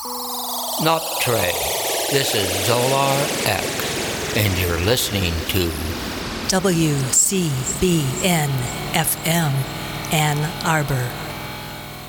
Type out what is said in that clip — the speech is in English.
Not Trey. This is Zolar X, and you're listening to WCBN FM, Ann Arbor.